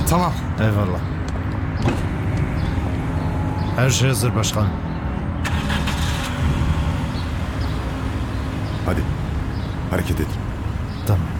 Tamam. Eyvallah. Her şey hazır başkanım. Hadi. Hareket edin. Tamam.